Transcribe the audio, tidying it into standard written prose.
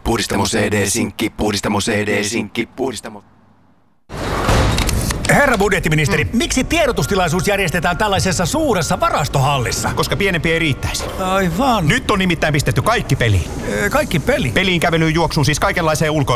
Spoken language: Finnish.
Puhdistamo CD-sinkki, puhdistamo CD-sinkki, puhdistamo... Herra budjettiministeri, miksi tiedotustilaisuus järjestetään tällaisessa suuressa varastohallissa? Koska pienempi ei riittäisi. Aivan. Nyt on nimittäin pistetty kaikki peliin. Kaikki peli? Peliin, kävelyyn, juoksuun, siis kaikenlaiseen ulkoiluun.